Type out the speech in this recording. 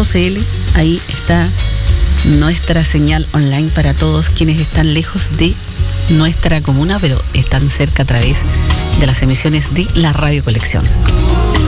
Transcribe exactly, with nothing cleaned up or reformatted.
punto c l. Ahí está nuestra señal online para todos quienes están lejos de nuestra comuna, pero están cerca a través de las emisiones de la Radio Colección.